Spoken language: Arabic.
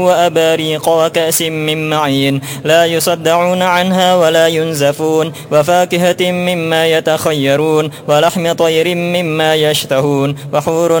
وأباريق وكأس من معين لا يصدعون عنها ولا ينزفون وفاكهة مما يتخيرون ولحم طير مما يشتهون وحور